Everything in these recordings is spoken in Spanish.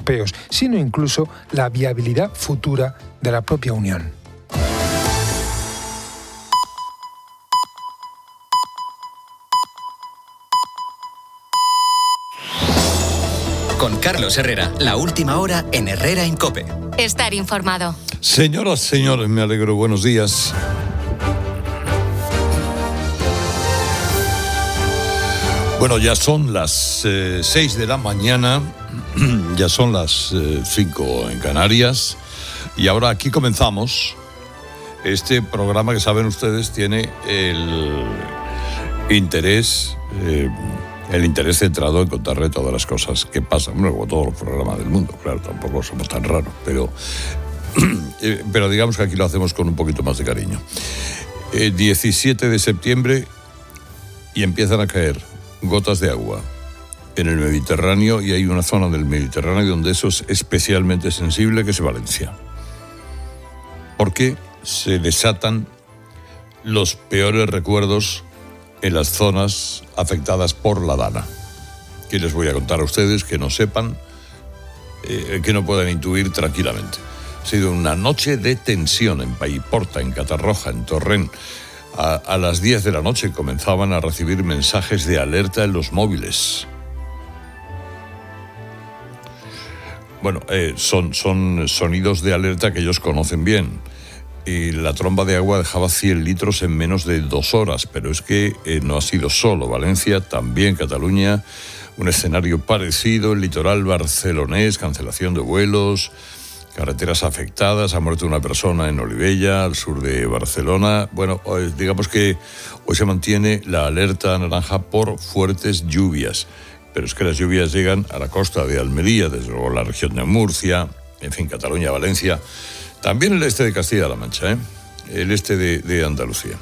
europeos, sino incluso la viabilidad futura de la propia Unión. Con Carlos Herrera, la última hora en Herrera en COPE. Estar informado. Señoras, señores, me alegro. Buenos días. Bueno, ya son las 6 de la mañana, ya son las 5 en Canarias, y ahora aquí comenzamos este programa que saben ustedes tiene el interés centrado en contarle todas las cosas que pasan, bueno, como todos los programas del mundo, claro, tampoco somos tan raros, pero digamos que aquí lo hacemos con un poquito más de cariño. 17 de septiembre y empiezan a caer gotas de agua en el Mediterráneo, y hay una zona del Mediterráneo donde eso es especialmente sensible, que es Valencia, porque se desatan los peores recuerdos en las zonas afectadas por la Dana, que les voy a contar a ustedes que no sepan, que no puedan intuir tranquilamente. Ha sido una noche de tensión en Paiporta, en Catarroja, en Torrent. A las 10 de la noche comenzaban a recibir mensajes de alerta en los móviles. Bueno, son sonidos de alerta que ellos conocen bien. Y la tromba de agua dejaba 100 litros en menos de 2 horas, pero es que no ha sido solo Valencia, también Cataluña, un escenario parecido, el litoral barcelonés, cancelación de vuelos, carreteras afectadas, ha muerto una persona en Olivella, al sur de Barcelona. Bueno, digamos que hoy se mantiene la alerta naranja por fuertes lluvias, pero es que las lluvias llegan a la costa de Almería, desde luego la región de Murcia, en fin, Cataluña, Valencia, también el este de Castilla-La Mancha, el este de Andalucía.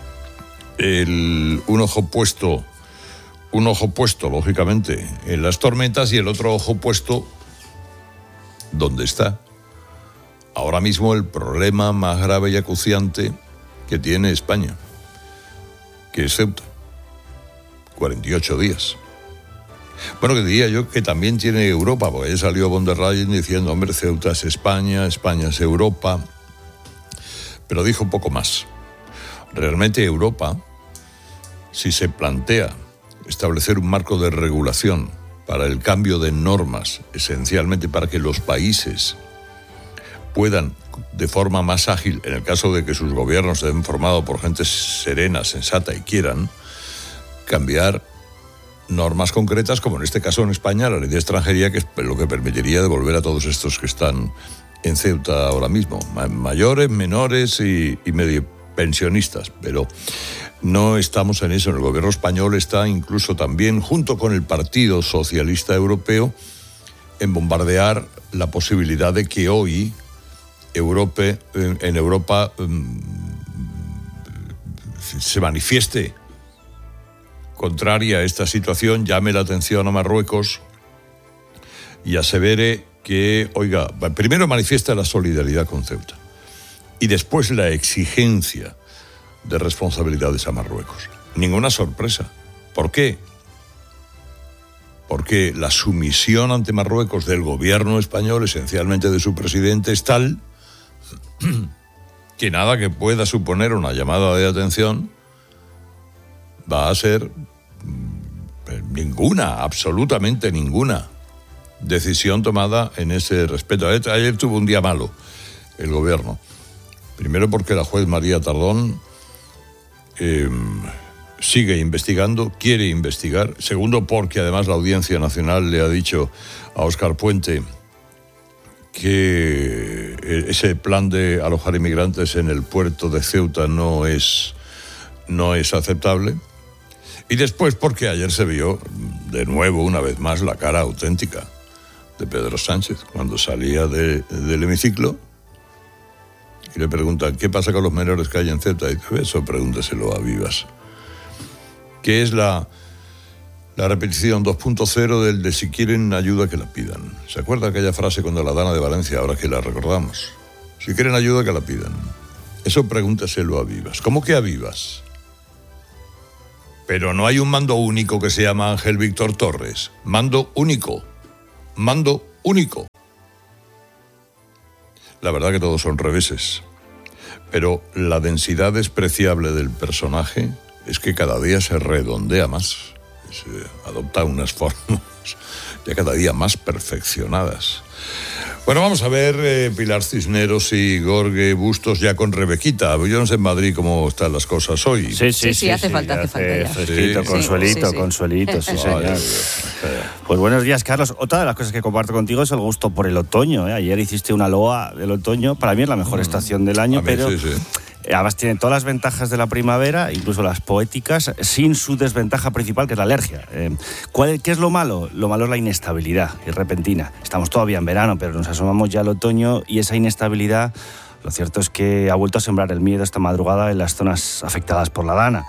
Un ojo puesto, lógicamente, en las tormentas, y el otro ojo puesto, ¿dónde está? Ahora mismo el problema más grave y acuciante que tiene España, que es Ceuta. 48 días. Bueno, que diría yo que también tiene Europa, porque ahí salió von der Leyen diciendo, hombre, Ceuta es España, España es Europa, pero dijo un poco más. Realmente Europa, si se plantea establecer un marco de regulación para el cambio de normas, esencialmente para que los países puedan, de forma más ágil, en el caso de que sus gobiernos estén formados por gente serena, sensata y quieran, cambiar normas concretas, como en este caso en España, la ley de extranjería, que es lo que permitiría devolver a todos estos que están en Ceuta ahora mismo, mayores, menores y medio pensionistas, pero no estamos en eso. El gobierno español está incluso también, junto con el Partido Socialista Europeo, en bombardear la posibilidad de que hoy en Europa se manifieste contraria a esta situación, llame la atención a Marruecos y asevere que, oiga, primero manifiesta la solidaridad con Ceuta y después la exigencia de responsabilidades a Marruecos. Ninguna sorpresa. ¿Por qué? Porque la sumisión ante Marruecos del gobierno español, esencialmente de su presidente, es tal que nada que pueda suponer una llamada de atención va a ser ninguna, absolutamente ninguna decisión tomada en ese respeto. Ayer tuvo un día malo el gobierno. Primero porque la juez María Tardón sigue investigando, quiere investigar. Segundo porque además la Audiencia Nacional le ha dicho a Óscar Puente que ese plan de alojar inmigrantes en el puerto de Ceuta no es aceptable. Y después porque ayer se vio de nuevo, una vez más, la cara auténtica de Pedro Sánchez cuando salía del hemiciclo y le preguntan ¿qué pasa con los menores que hay en Ceuta? Y dice, eso pregúnteselo a Vivas. Que es la repetición 2.0 del de si quieren ayuda que la pidan. ¿Se acuerda aquella frase cuando la Dana de Valencia, ahora que la recordamos? Si quieren ayuda que la pidan. Eso pregúnteselo a Vivas. ¿Cómo que a Vivas? Pero no hay un mando único que se llama Ángel Víctor Torres. Mando único. Mando único. La verdad que todos son reveses, pero la densidad despreciable del personaje es que cada día se redondea más, adopta unas formas ya cada día más perfeccionadas. Bueno, vamos a ver Pilar Cisneros y Jorge Bustos ya con Rebequita. Yo no sé en Madrid cómo están las cosas hoy. Sí, hace falta ya. Fresquito, consuelito, sí, señor. Pues buenos días, Carlos. Otra de las cosas que comparto contigo es el gusto por el otoño. Ayer hiciste una loa del otoño. Para mí es la mejor estación del año, pero... Además tiene todas las ventajas de la primavera, incluso las poéticas, sin su desventaja principal, que es la alergia. ¿Qué es lo malo? Lo malo es la inestabilidad y repentina. Estamos todavía en verano, pero nos asomamos ya al otoño y esa inestabilidad, lo cierto es que ha vuelto a sembrar el miedo esta madrugada en las zonas afectadas por la Dana.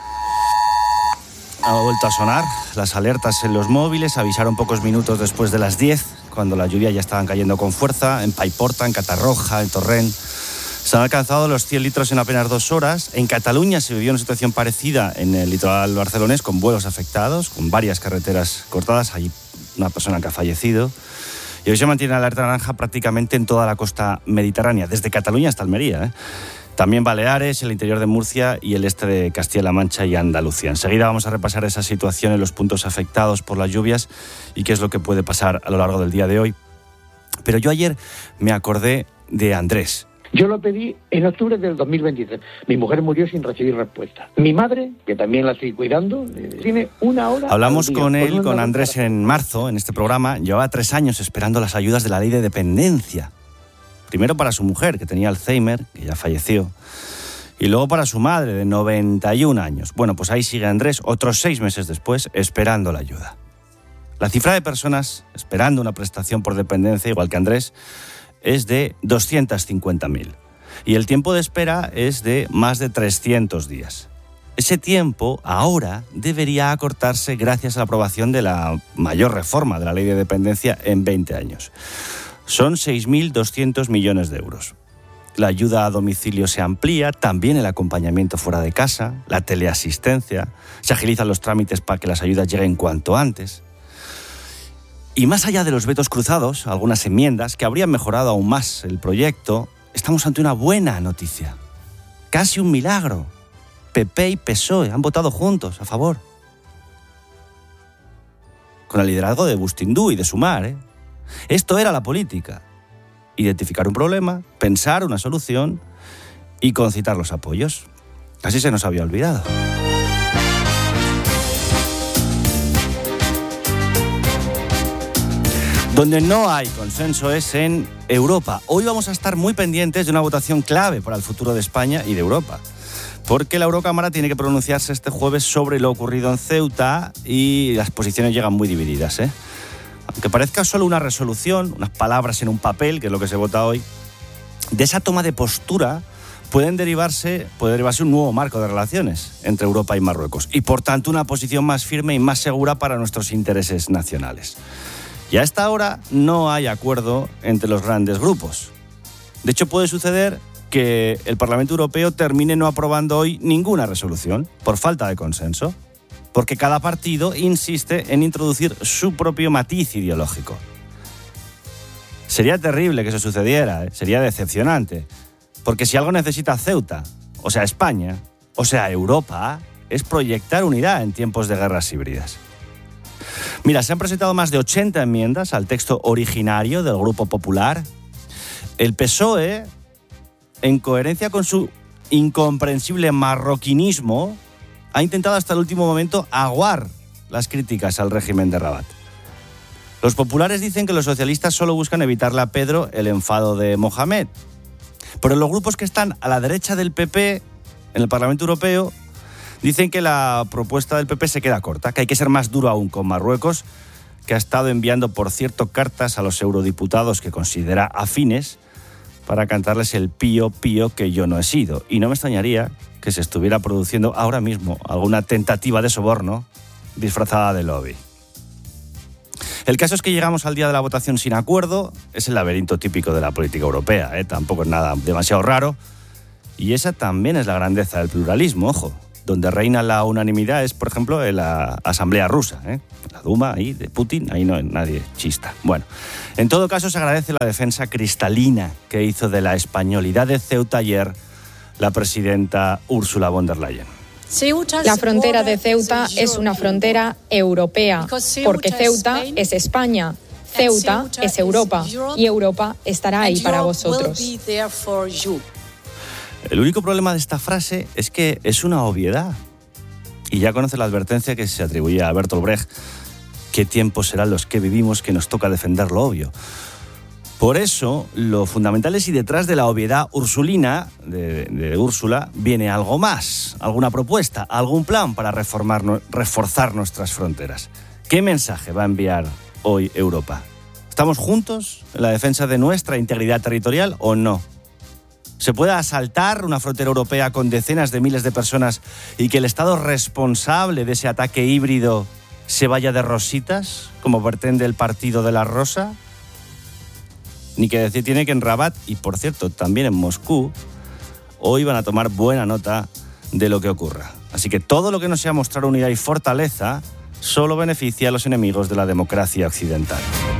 Ha vuelto a sonar las alertas en los móviles, avisaron pocos minutos después de las 10, cuando la lluvia ya estaban cayendo con fuerza, en Paiporta, en Catarroja, en Torrent. Se han alcanzado los 100 litros en apenas 2 horas. En Cataluña se vivió una situación parecida en el litoral barcelonés, con vuelos afectados, con varias carreteras cortadas. Hay una persona que ha fallecido. Y hoy se mantiene la alerta naranja prácticamente en toda la costa mediterránea, desde Cataluña hasta Almería. También Baleares, el interior de Murcia y el este de Castilla-La Mancha y Andalucía. Enseguida vamos a repasar esa situación en los puntos afectados por las lluvias y qué es lo que puede pasar a lo largo del día de hoy. Pero yo ayer me acordé de Andrés. Yo lo pedí en octubre del 2023. Mi mujer murió sin recibir respuesta. Mi madre, que también la estoy cuidando, tiene 1 hora. Hablamos con él, con Andrés, en marzo, en este programa. Llevaba 3 años esperando las ayudas de la ley de dependencia. Primero para su mujer, que tenía Alzheimer, que ya falleció. Y luego para su madre, de 91 años. Bueno, pues ahí sigue Andrés, otros 6 meses después, esperando la ayuda. La cifra de personas esperando una prestación por dependencia, igual que Andrés, es de 250.000 y el tiempo de espera es de más de 300 días. Ese tiempo ahora debería acortarse gracias a la aprobación de la mayor reforma de la ley de dependencia en 20 años. Son 6.200 millones de euros. La ayuda a domicilio se amplía, también el acompañamiento fuera de casa, la teleasistencia, se agilizan los trámites para que las ayudas lleguen cuanto antes. Y más allá de los vetos cruzados, algunas enmiendas que habrían mejorado aún más el proyecto, estamos ante una buena noticia. Casi un milagro. PP y PSOE han votado juntos a favor. Con el liderazgo de Bustindú y de Sumar. Esto era la política. Identificar un problema, pensar una solución y concitar los apoyos. Casi se nos había olvidado. Donde no hay consenso es en Europa. Hoy vamos a estar muy pendientes de una votación clave para el futuro de España y de Europa. Porque la Eurocámara tiene que pronunciarse este jueves sobre lo ocurrido en Ceuta y las posiciones llegan muy divididas. Aunque parezca solo una resolución, unas palabras en un papel, que es lo que se vota hoy, de esa toma de postura puede derivarse un nuevo marco de relaciones entre Europa y Marruecos. Y por tanto una posición más firme y más segura para nuestros intereses nacionales. Y a esta hora no hay acuerdo entre los grandes grupos. De hecho, puede suceder que el Parlamento Europeo termine no aprobando hoy ninguna resolución por falta de consenso, porque cada partido insiste en introducir su propio matiz ideológico. Sería terrible que eso sucediera, sería decepcionante, porque si algo necesita Ceuta, o sea España, o sea Europa, es proyectar unidad en tiempos de guerras híbridas. Mira, se han presentado más de 80 enmiendas al texto originario del Grupo Popular. El PSOE, en coherencia con su incomprensible marroquinismo, ha intentado hasta el último momento aguar las críticas al régimen de Rabat. Los populares dicen que los socialistas solo buscan evitarle a Pedro el enfado de Mohamed. Pero los grupos que están a la derecha del PP en el Parlamento Europeo dicen que la propuesta del PP se queda corta, que hay que ser más duro aún con Marruecos, que ha estado enviando, por cierto, cartas a los eurodiputados que considera afines para cantarles el pío, pío que yo no he sido. Y no me extrañaría que se estuviera produciendo ahora mismo alguna tentativa de soborno disfrazada de lobby. El caso es que llegamos al día de la votación sin acuerdo. Es el laberinto típico de la política europea, tampoco es nada demasiado raro. Y esa también es la grandeza del pluralismo, ojo. Donde reina la unanimidad es, por ejemplo, en la Asamblea Rusa, la Duma ahí de Putin, ahí no hay nadie chista. Bueno, en todo caso se agradece la defensa cristalina que hizo de la españolidad de Ceuta ayer la presidenta Ursula von der Leyen. La frontera de Ceuta es una frontera europea, porque Ceuta es España, Ceuta es Europa, y Europa estará ahí para vosotros. El único problema de esta frase es que es una obviedad. Y ya conoce la advertencia que se atribuye a Bertolt Brecht: ¿qué tiempos serán los que vivimos que nos toca defender lo obvio? Por eso, lo fundamental es si detrás de la obviedad ursulina, de Úrsula, viene algo más, alguna propuesta, algún plan para reforzar nuestras fronteras. ¿Qué mensaje va a enviar hoy Europa? ¿Estamos juntos en la defensa de nuestra integridad territorial o no? ¿Se puede asaltar una frontera europea con decenas de miles de personas y que el Estado responsable de ese ataque híbrido se vaya de rositas, como pretende el Partido de la Rosa? Ni que decir tiene que en Rabat, y por cierto, también en Moscú, hoy van a tomar buena nota de lo que ocurra. Así que todo lo que no sea mostrar unidad y fortaleza solo beneficia a los enemigos de la democracia occidental.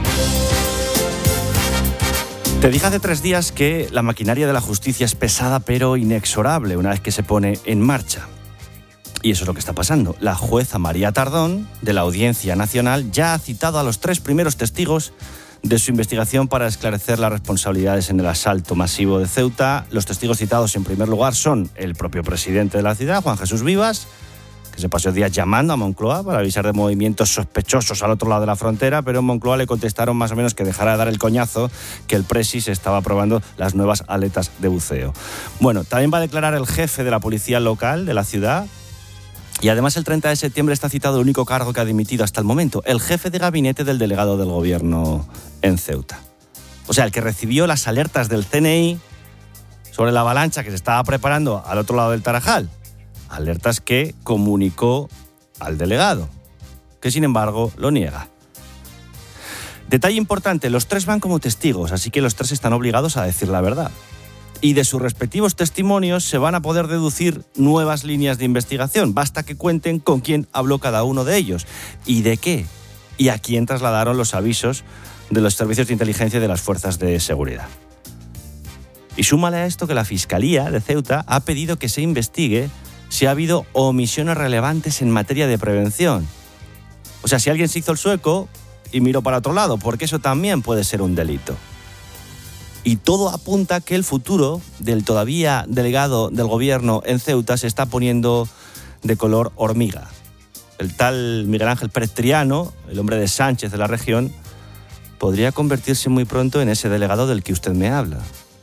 Te dije hace 3 días que la maquinaria de la justicia es pesada pero inexorable una vez que se pone en marcha. Y eso es lo que está pasando. La jueza María Tardón, de la Audiencia Nacional, ya ha citado a los 3 primeros testigos de su investigación para esclarecer las responsabilidades en el asalto masivo de Ceuta. Los testigos citados, en primer lugar, son el propio presidente de la ciudad, Juan Jesús Vivas, que se pasó días llamando a Moncloa para avisar de movimientos sospechosos al otro lado de la frontera, pero en Moncloa le contestaron más o menos que dejara de dar el coñazo, que el Presi se estaba probando las nuevas aletas de buceo. Bueno, también va a declarar el jefe de la policía local de la ciudad, y además el 30 de septiembre está citado el único cargo que ha dimitido hasta el momento, el jefe de gabinete del delegado del gobierno en Ceuta. O sea, el que recibió las alertas del CNI sobre la avalancha que se estaba preparando al otro lado del Tarajal. Alertas que comunicó al delegado, que sin embargo lo niega. Detalle importante, los 3 van como testigos, así que los 3 están obligados a decir la verdad. Y de sus respectivos testimonios se van a poder deducir nuevas líneas de investigación. Basta que cuenten con quién habló cada uno de ellos y de qué, y a quién trasladaron los avisos de los servicios de inteligencia de las fuerzas de seguridad. Y súmale a esto que la Fiscalía de Ceuta ha pedido que se investigue si ha habido omisiones relevantes en materia de prevención. O sea, si alguien se hizo el sueco y miró para otro lado, porque eso también puede ser un delito. Y todo apunta a que el futuro del todavía delegado del gobierno en Ceuta se está poniendo de color hormiga. El tal Miguel Ángel Pérez Triano, el hombre de Sánchez de la región, podría convertirse muy pronto en ese delegado del que usted me habla.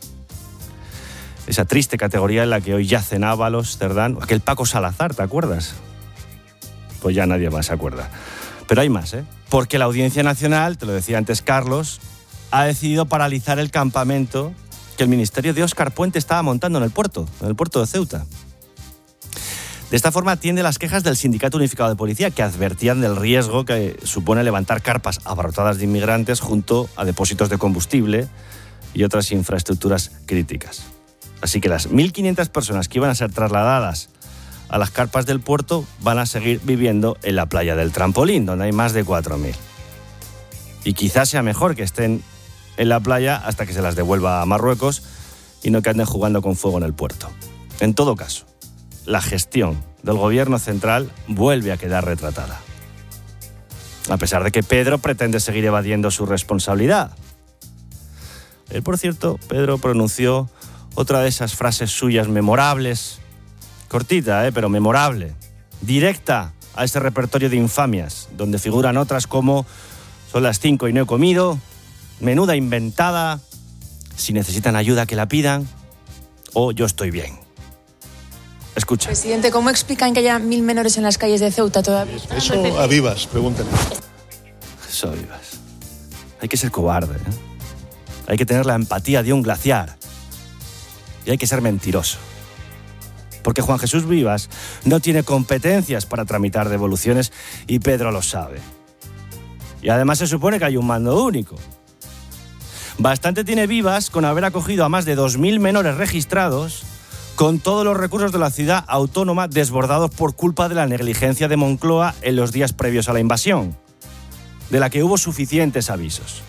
Esa triste categoría en la que hoy yacen Ábalos, Cerdán, aquel Paco Salazar, ¿te acuerdas? Pues ya nadie más se acuerda. Pero hay más, porque la Audiencia Nacional, te lo decía antes Carlos, ha decidido paralizar el campamento que el ministerio de Óscar Puente estaba montando en el puerto de Ceuta. De esta forma atiende las quejas del Sindicato Unificado de Policía, que advertían del riesgo que supone levantar carpas abarrotadas de inmigrantes junto a depósitos de combustible y otras infraestructuras críticas. Así que las 1.500 personas que iban a ser trasladadas a las carpas del puerto van a seguir viviendo en la playa del Trampolín, donde hay más de 4.000. Y quizás sea mejor que estén en la playa hasta que se las devuelva a Marruecos y no que anden jugando con fuego en el puerto. En todo caso, la gestión del gobierno central vuelve a quedar retratada. A pesar de que Pedro pretende seguir evadiendo su responsabilidad. Él, por cierto, Pedro pronunció otra de esas frases suyas memorables, cortita, pero memorable, directa a ese repertorio de infamias, donde figuran otras como son las 5 y no he comido, menuda inventada, si necesitan ayuda que la pidan, o yo estoy bien. Escucha. Presidente, ¿cómo explican que haya 1.000 menores en las calles de Ceuta todavía? Eso a Vivas, pregúntale. Eso a Vivas. Hay que ser cobarde, Hay que tener la empatía de un glaciar. Y hay que ser mentiroso. Porque Juan Jesús Vivas no tiene competencias para tramitar devoluciones y Pedro lo sabe. Y además se supone que hay un mando único. Bastante tiene Vivas con haber acogido a más de 2.000 menores registrados con todos los recursos de la ciudad autónoma desbordados por culpa de la negligencia de Moncloa en los días previos a la invasión, de la que hubo suficientes avisos.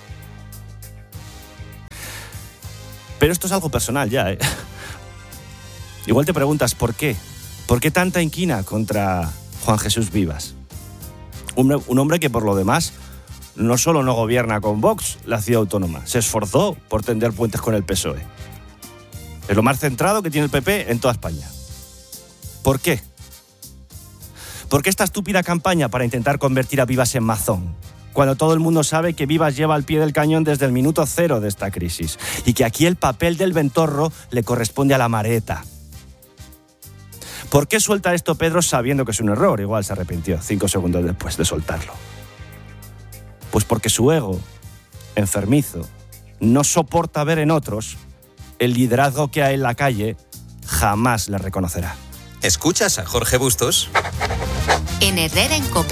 Pero esto es algo personal ya, ¿eh? Igual te preguntas ¿por qué? ¿Por qué tanta inquina contra Juan Jesús Vivas? Un hombre que por lo demás no solo no gobierna con Vox la ciudad autónoma, se esforzó por tender puentes con el PSOE. Es lo más centrado que tiene el PP en toda España. ¿Por qué? ¿Por qué esta estúpida campaña para intentar convertir a Vivas en mazón? Cuando todo el mundo sabe que Vivas lleva al pie del cañón desde el minuto cero de esta crisis y que aquí el papel del ventorro le corresponde a la Mareta. ¿Por qué suelta esto Pedro sabiendo que es un error? Igual se arrepintió 5 segundos después de soltarlo. Pues porque su ego, enfermizo, no soporta ver en otros el liderazgo que hay en la calle, jamás le reconocerá. ¿Escuchas a Jorge Bustos? En Herrera en COPE.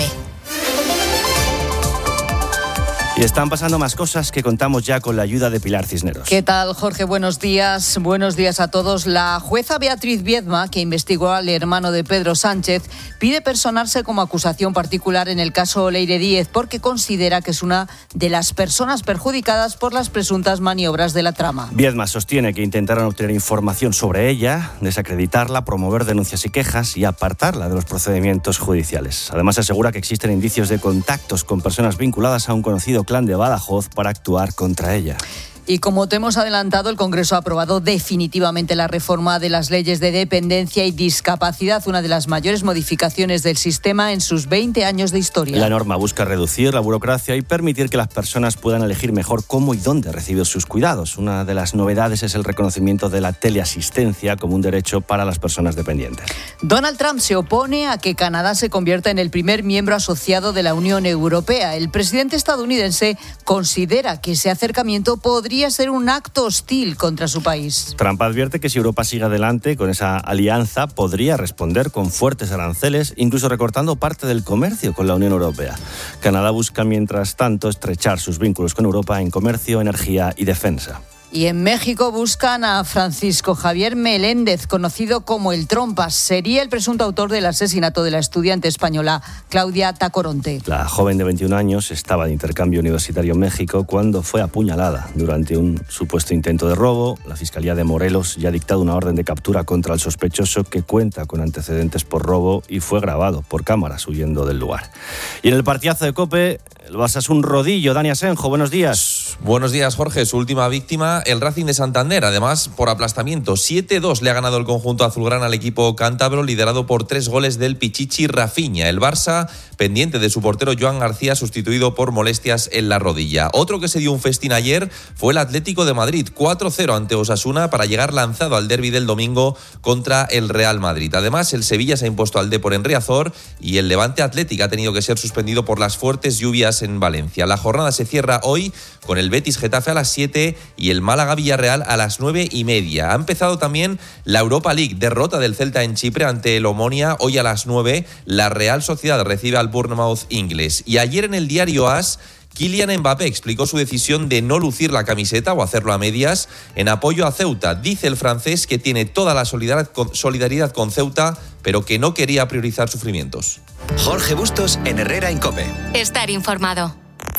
Y están pasando más cosas que contamos ya con la ayuda de Pilar Cisneros. ¿Qué tal, Jorge? Buenos días. Buenos días a todos. La jueza Beatriz Viedma, que investigó al hermano de Pedro Sánchez, pide personarse como acusación particular en el caso Leire Díez porque considera que es una de las personas perjudicadas por las presuntas maniobras de la trama. Viedma sostiene que intentaron obtener información sobre ella, desacreditarla, promover denuncias y quejas y apartarla de los procedimientos judiciales. Además, asegura que existen indicios de contactos con personas vinculadas a un conocido clan de Badajoz para actuar contra ella. Y como te hemos adelantado, el Congreso ha aprobado definitivamente la reforma de las leyes de dependencia y discapacidad, una de las mayores modificaciones del sistema en sus 20 años de historia. La norma busca reducir la burocracia y permitir que las personas puedan elegir mejor cómo y dónde recibir sus cuidados. Una de las novedades es el reconocimiento de la teleasistencia como un derecho para las personas dependientes. Donald Trump se opone a que Canadá se convierta en el primer miembro asociado de la Unión Europea. El presidente estadounidense considera que ese acercamiento podría ser un acto hostil contra su país. Trump advierte que si Europa sigue adelante con esa alianza, podría responder con fuertes aranceles, incluso recortando parte del comercio con la Unión Europea. Canadá busca, mientras tanto, estrechar sus vínculos con Europa en comercio, energía y defensa. Y en México buscan a Francisco Javier Meléndez, conocido como el Trompas. Sería el presunto autor del asesinato de la estudiante española Claudia Tacoronte. La joven de 21 años estaba de intercambio universitario en México cuando fue apuñalada durante un supuesto intento de robo. La Fiscalía de Morelos ya ha dictado una orden de captura contra el sospechoso, que cuenta con antecedentes por robo y fue grabado por cámaras huyendo del lugar. Y en el partidazo de COPE, el Barça es un rodillo. Dani Asenjo, buenos días. Buenos días, Jorge. Su última víctima, el Racing de Santander, además por aplastamiento. 7-2 le ha ganado el conjunto azulgrana al equipo cántabro, liderado por 3 goles del Pichichi Rafinha. El Barça pendiente de su portero Joan García, sustituido por molestias en la rodilla. Otro que se dio un festín ayer fue el Atlético de Madrid, 4-0 ante Osasuna para llegar lanzado al derbi del domingo contra el Real Madrid. Además, el Sevilla se ha impuesto al Depor en Riazor y el Levante Atlético ha tenido que ser suspendido por las fuertes lluvias en Valencia. La jornada se cierra hoy con el Betis Getafe a las 7 y el Málaga Villarreal a las 9:30. Ha empezado también la Europa League, derrota del Celta en Chipre ante el Omonia. Hoy a las 9 la Real Sociedad recibe al Bournemouth inglés. Y ayer en el diario AS, Kylian Mbappé explicó su decisión de no lucir la camiseta o hacerlo a medias en apoyo a Ceuta. Dice el francés que tiene toda la solidaridad con Ceuta, pero que no quería priorizar sufrimientos. Jorge Bustos en Herrera en COPE. Estar informado.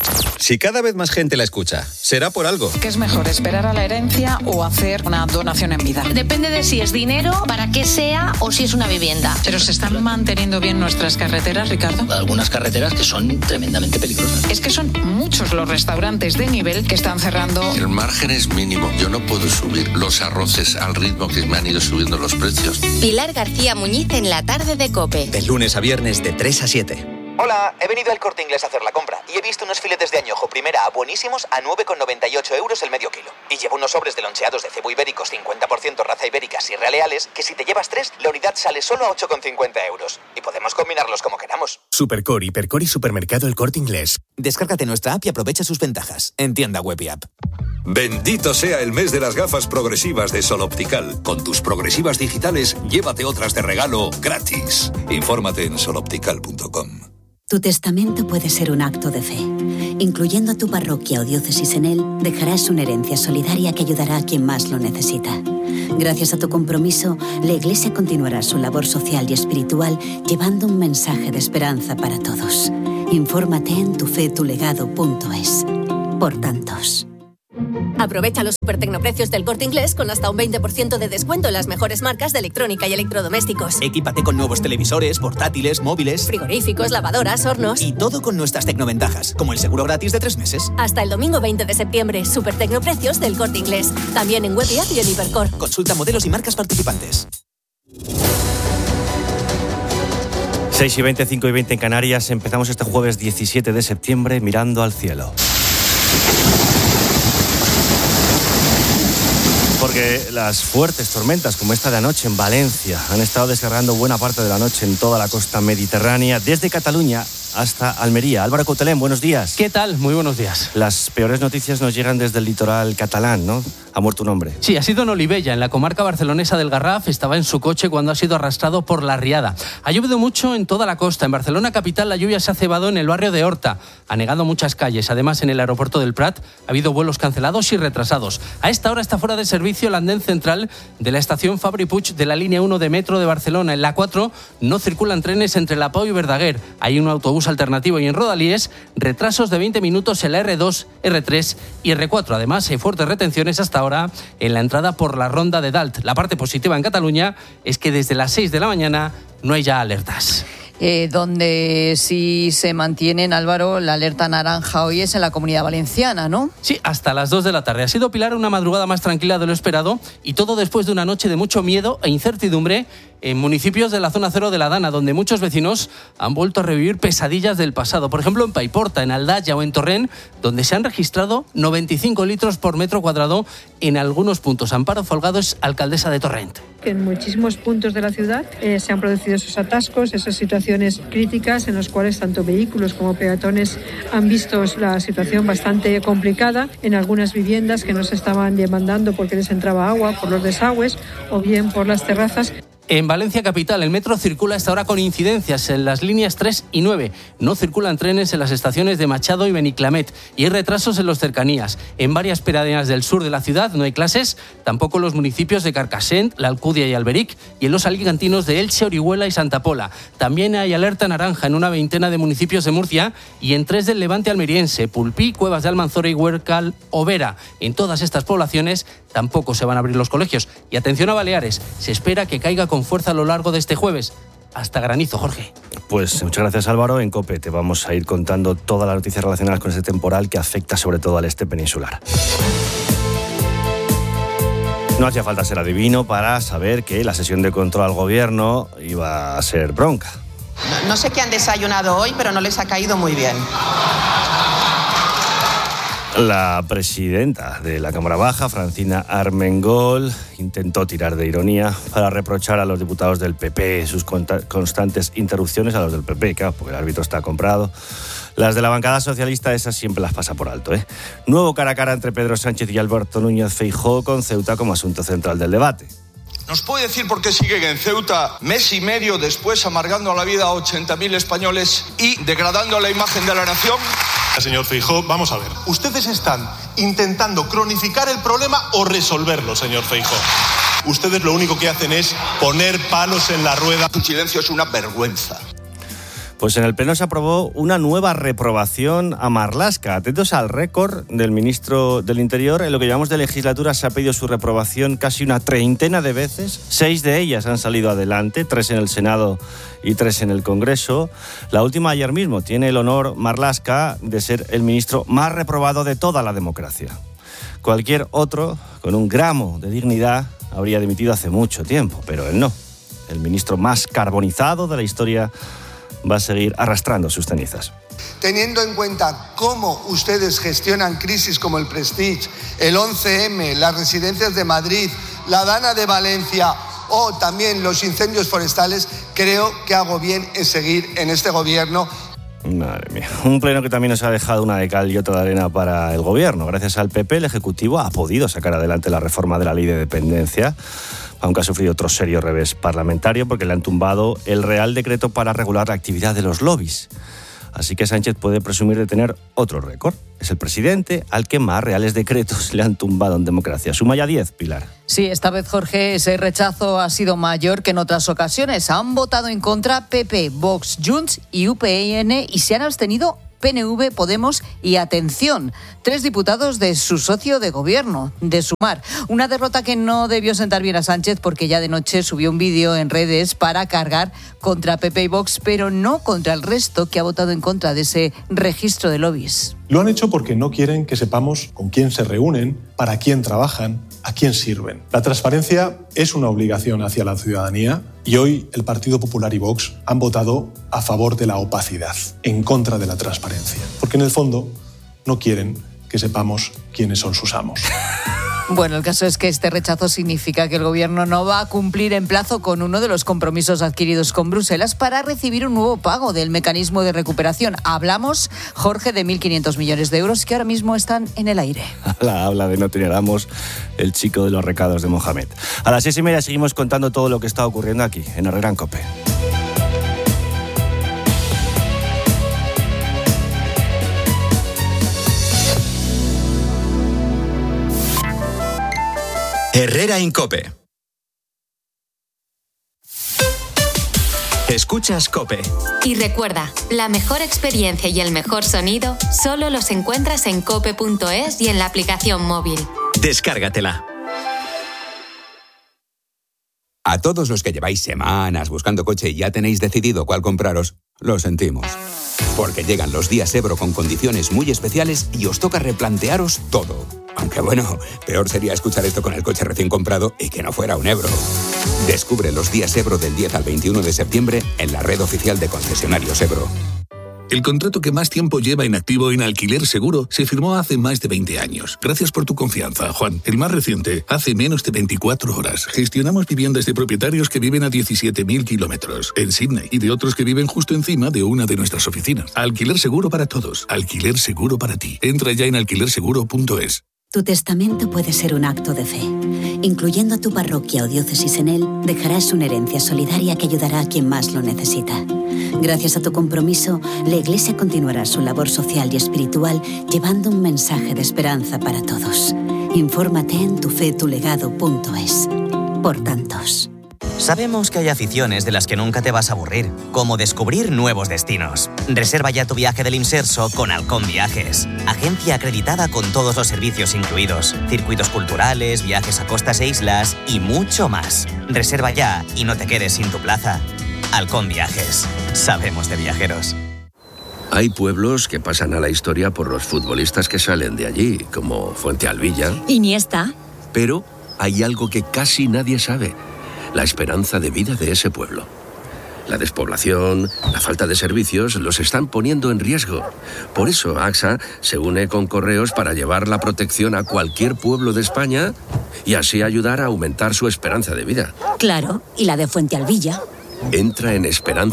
Si cada vez más gente la escucha, será por algo. ¿Qué es mejor, esperar a la herencia o hacer una donación en vida? Depende de si es dinero, para qué sea o si es una vivienda. ¿Pero se están manteniendo bien nuestras carreteras, Ricardo? Algunas carreteras que son tremendamente peligrosas. Es que son muchos los restaurantes de nivel que están cerrando. El margen es mínimo. Yo no puedo subir los arroces al ritmo que me han ido subiendo los precios. Pilar García Muñiz en la tarde de COPE. De lunes a viernes de 3 a 7. Hola, he venido al Corte Inglés a hacer la compra y he visto unos filetes de añojo primera A buenísimos a 9,98 € el medio kilo. Y llevo unos sobres de loncheados de cebo ibéricos 50% raza ibérica Sierra Leales, que si te llevas 3, la unidad sale solo a 8,50 €. Y podemos combinarlos como queramos. Supercore, Hipercore y Supermercado El Corte Inglés. Descárgate nuestra app y aprovecha sus ventajas. En tienda web y app. Bendito sea el mes de las gafas progresivas de Sol Optical. Con tus progresivas digitales, llévate otras de regalo gratis. Infórmate en soloptical.com. Tu testamento puede ser un acto de fe. incluyendo a tu parroquia o diócesis en él, dejarás una herencia solidaria que ayudará a quien más lo necesita. Gracias a tu compromiso, la Iglesia continuará su labor social y espiritual llevando un mensaje de esperanza para todos. Infórmate en tufetulegado.es. Por tantos. Aprovecha los supertecnoprecios del Corte Inglés con hasta un 20% de descuento en las mejores marcas de electrónica y electrodomésticos. Equípate con nuevos televisores, portátiles, móviles, frigoríficos, lavadoras, hornos. Y todo con nuestras tecnoventajas, como el seguro gratis de 3 meses. Hasta el domingo 20 de septiembre, supertecnoprecios del Corte Inglés. También en web y app y en Hipercor. Consulta modelos y marcas participantes. 6:20, 5:20 en Canarias. Empezamos este jueves 17 de septiembre mirando al cielo. Porque las fuertes tormentas como esta de anoche en Valencia han estado descargando buena parte de la noche en toda la costa mediterránea, desde Cataluña hasta Almería. Álvaro Coutelén, buenos días. ¿Qué tal? Muy buenos días. Las peores noticias nos llegan desde el litoral catalán, ¿no? Ha muerto un hombre. Sí, ha sido en Olivella, en la comarca barcelonesa del Garraf. Estaba en su coche cuando ha sido arrastrado por la riada. Ha llovido mucho en toda la costa. En Barcelona capital la lluvia se ha cebado en el barrio de Horta. Ha anegado muchas calles. Además, en el aeropuerto del Prat ha habido vuelos cancelados y retrasados. A esta hora está fuera de servicio el andén central de la estación Fabri Puig de la línea 1 de metro de Barcelona. En la 4 no circulan trenes entre La Pau y Verdaguer. Hay un autobús alternativo y en Rodalies retrasos de 20 minutos en la R2, R3 y R4. Además, hay fuertes retenciones hasta ahora en la entrada por la ronda de Dalt. La parte positiva en Cataluña es que desde las 6 de la mañana no hay ya alertas. Donde sí se mantienen, Álvaro, la alerta naranja hoy es en la Comunidad Valenciana, ¿no? Sí, hasta las 2 de la tarde. Ha sido, Pilar, una madrugada más tranquila de lo esperado y todo después de una noche de mucho miedo e incertidumbre en municipios de la zona cero de la Dana, donde muchos vecinos han vuelto a revivir pesadillas del pasado. Por ejemplo, en Paiporta, en Aldaya o en Torrent, donde se han registrado 95 litros por metro cuadrado en algunos puntos. Amparo Folgado es alcaldesa de Torrent. Que en muchísimos puntos de la ciudad se han producido esos atascos, esas situaciones críticas en los cuales tanto vehículos como peatones han visto la situación bastante complicada en algunas viviendas que no se estaban demandando porque les entraba agua por los desagües o bien por las terrazas. En Valencia capital, el metro circula hasta ahora con incidencias en las líneas 3 y 9. No circulan trenes en las estaciones de Machado y Beniclamet y hay retrasos en los cercanías. En varias pedanías del sur de la ciudad no hay clases, tampoco en los municipios de Carcassent, La Alcudia y Alberic, y en los alicantinos de Elche, Orihuela y Santa Pola. También hay alerta naranja en una veintena de municipios de Murcia y en 3 del Levante almeriense, Pulpí, Cuevas de Almanzora y Huércal o Vera. En todas estas poblaciones tampoco se van a abrir los colegios. Y atención a Baleares, se espera que caiga con fuerza a lo largo de este jueves. Hasta granizo, Jorge. Pues muchas gracias, Álvaro. En COPE te vamos a ir contando todas las noticias relacionadas con este temporal que afecta sobre todo al este peninsular. No hacía falta ser adivino para saber que la sesión de control al gobierno iba a ser bronca. No sé qué han desayunado hoy, pero no les ha caído muy bien. La presidenta de la Cámara Baja, Francina Armengol, intentó tirar de ironía para reprochar a los diputados del PP sus constantes interrupciones, a los del PP, claro, porque el árbitro está comprado. Las de la bancada socialista, esas siempre las pasa por alto, ¿eh? Nuevo cara a cara entre Pedro Sánchez y Alberto Núñez Feijóo, con Ceuta como asunto central del debate. ¿Nos puede decir por qué siguen en Ceuta mes y medio después amargando la vida a 80.000 españoles y degradando la imagen de la nación? Señor Feijóo, vamos a ver. ¿Ustedes están intentando cronificar el problema o resolverlo, señor Feijóo? Ustedes lo único que hacen es poner palos en la rueda. Tu silencio es una vergüenza. Pues en el Pleno se aprobó una nueva reprobación a Marlaska. Atentos al récord del ministro del Interior. En lo que llevamos de legislatura se ha pedido su reprobación casi una treintena de veces. 6 de ellas han salido adelante, 3 en el Senado y 3 en el Congreso. La última ayer mismo. Tiene el honor Marlaska de ser el ministro más reprobado de toda la democracia. Cualquier otro, con un gramo de dignidad, habría dimitido hace mucho tiempo, pero él no. El ministro más carbonizado de la historia va a seguir arrastrando sus cenizas. Teniendo en cuenta cómo ustedes gestionan crisis como el Prestige, el 11M, las residencias de Madrid, la Dana de Valencia o también los incendios forestales, creo que hago bien en seguir en este gobierno. Madre mía, un pleno que también nos ha dejado una de cal y otra de arena para el gobierno. Gracias al PP, el Ejecutivo ha podido sacar adelante la reforma de la ley de dependencia, aunque ha sufrido otro serio revés parlamentario porque le han tumbado el Real Decreto para regular la actividad de los lobbies. Así que Sánchez puede presumir de tener otro récord. Es el presidente al que más reales decretos le han tumbado en democracia. Suma ya 10, Pilar. Sí, esta vez, Jorge, ese rechazo ha sido mayor que en otras ocasiones. Han votado en contra PP, Vox, Junts y UPyN y se han abstenido PNV, Podemos y, atención, 3 diputados de su socio de gobierno, de Sumar. Una derrota que no debió sentar bien a Sánchez porque ya de noche subió un vídeo en redes para cargar contra PP y Vox, pero no contra el resto que ha votado en contra de ese registro de lobbies. Lo han hecho porque no quieren que sepamos con quién se reúnen, para quién trabajan, a quién sirven. La transparencia es una obligación hacia la ciudadanía y hoy el Partido Popular y Vox han votado a favor de la opacidad, en contra de la transparencia, porque en el fondo no quieren que sepamos quiénes son sus amos. Bueno, el caso es que este rechazo significa que el gobierno no va a cumplir en plazo con uno de los compromisos adquiridos con Bruselas para recibir un nuevo pago del mecanismo de recuperación. Hablamos, Jorge, de 1.500 millones de euros que ahora mismo están en el aire. Habla de no teneramos el chico de los recados de Mohamed. A las 6:30 seguimos contando todo lo que está ocurriendo aquí, en Herrera en COPE. Herrera en COPE. Escuchas COPE. Y recuerda, la mejor experiencia y el mejor sonido solo los encuentras en cope.es y en la aplicación móvil. Descárgatela. A todos los que lleváis semanas buscando coche y ya tenéis decidido cuál compraros, lo sentimos. Porque llegan los días Ebro con condiciones muy especiales y os toca replantearos todo. Aunque bueno, peor sería escuchar esto con el coche recién comprado y que no fuera un Ebro. Descubre los días Ebro del 10 al 21 de septiembre en la red oficial de concesionarios Ebro. El contrato que más tiempo lleva en activo en Alquiler Seguro se firmó hace más de 20 años. Gracias por tu confianza, Juan. El más reciente, hace menos de 24 horas. Gestionamos viviendas de propietarios que viven a 17.000 kilómetros en Sydney y de otros que viven justo encima de una de nuestras oficinas. Alquiler Seguro para todos. Alquiler Seguro para ti. Entra ya en alquilerseguro.es. Tu testamento puede ser un acto de fe. Incluyendo a tu parroquia o diócesis en él, dejarás una herencia solidaria que ayudará a quien más lo necesita. Gracias a tu compromiso, la Iglesia continuará su labor social y espiritual llevando un mensaje de esperanza para todos. Infórmate en tufetulegado.es. Por tantos. Sabemos que hay aficiones de las que nunca te vas a aburrir, como descubrir nuevos destinos. Reserva ya tu viaje del Imserso con Halcón Viajes, agencia acreditada con todos los servicios incluidos, circuitos culturales, viajes a costas e islas y mucho más. Reserva ya y no te quedes sin tu plaza. Halcón Viajes, sabemos de viajeros. Hay pueblos que pasan a la historia por los futbolistas que salen de allí, como Fuentealbilla. Iniesta. Pero hay algo que casi nadie sabe: la esperanza de vida de ese pueblo. La despoblación, la falta de servicios los están poniendo en riesgo. Por eso AXA se une con Correos para llevar la protección a cualquier pueblo de España y así ayudar a aumentar su esperanza de vida. Claro, y la de Fuentealbilla. Entra en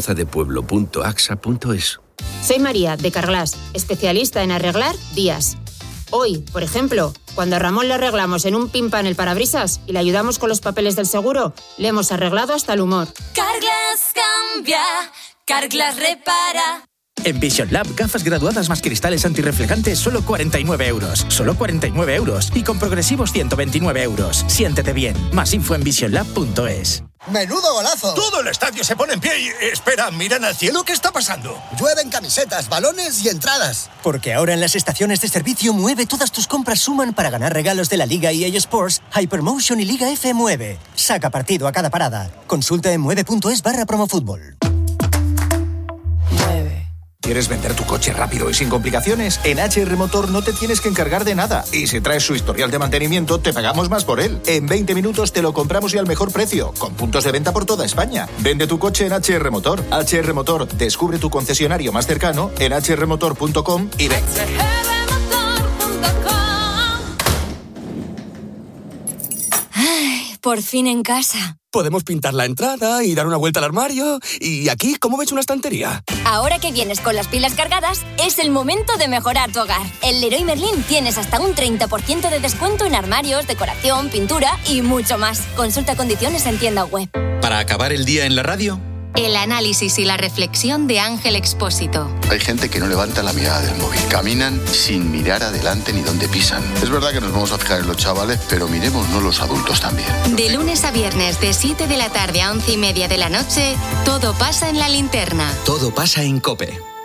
esperanzadepueblo.axa.es. Soy María, de Carglass, especialista en arreglar vías. Hoy, por ejemplo, cuando a Ramón le arreglamos en un pimpan el parabrisas y le ayudamos con los papeles del seguro, le hemos arreglado hasta el humor. Carglass cambia, Carglass repara. En Vision Lab, gafas graduadas más cristales antirreflejantes, solo 49 euros. Solo 49 euros. Y con progresivos 129 euros. Siéntete bien. Más info en visionlab.es. ¡Menudo golazo! Todo el estadio se pone en pie y... Espera, miran al cielo, ¿qué está pasando? Llueven camisetas, balones y entradas. Porque ahora en las estaciones de servicio Mueve todas tus compras suman para ganar regalos de la Liga EA Sports, Hypermotion y Liga F Mueve. Saca partido a cada parada. Consulta en mueve.es/promofútbol. ¿Quieres vender tu coche rápido y sin complicaciones? En HR Motor no te tienes que encargar de nada. Y si traes su historial de mantenimiento, te pagamos más por él. En 20 minutos te lo compramos y al mejor precio, con puntos de venta por toda España. Vende tu coche en HR Motor. HR Motor, descubre tu concesionario más cercano en hrmotor.com y ven. Ay, por fin en casa. Podemos pintar la entrada y dar una vuelta al armario. ¿Y aquí cómo ves una estantería? Ahora que vienes con las pilas cargadas, es el momento de mejorar tu hogar. En Leroy Merlin tienes hasta un 30% de descuento en armarios, decoración, pintura y mucho más. Consulta condiciones en tienda web. Para acabar el día en la radio, El análisis y la reflexión de Ángel Expósito. Hay gente que no levanta la mirada del móvil. Caminan sin mirar adelante ni dónde pisan. Es verdad que nos vamos a fijar en los chavales, pero miremosnos los adultos también. De lunes a viernes, de 7 de la tarde a 11:30 de la noche, todo pasa en La Linterna. Todo pasa en COPE.